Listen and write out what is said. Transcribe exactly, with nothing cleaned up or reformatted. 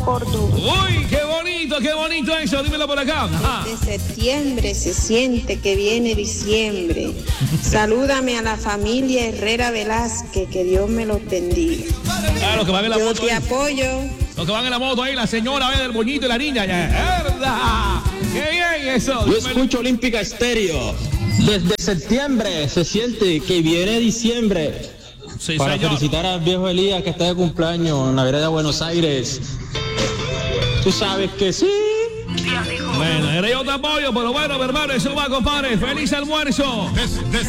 Córdoba. Uy, qué bonito, qué bonito eso, dímelo por acá. Ajá. De septiembre se siente que viene diciembre. Salúdame a la familia Herrera Velázquez, que Dios me los bendiga. Ah, los que van en la Yo moto te ahí. apoyo. Los que van en la moto ahí, la señora ve del boñito y la niña. Ya, ¡verdad! ¡Qué bien eso! Yo escucho Olímpica Estéreo. Desde septiembre se siente que viene diciembre. Sí, Para señor. felicitar al viejo Elías que está de cumpleaños en la vereda de Buenos Aires. Tú sabes que sí. Bueno, era yo te apoyo, pero bueno, mi hermano, eso va, compadre. ¡Feliz almuerzo! Des- des-